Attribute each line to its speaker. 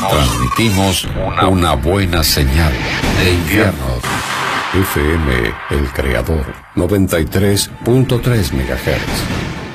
Speaker 1: Transmitimos una buena señal de infierno.
Speaker 2: FM El Creador, 93.3 MHz.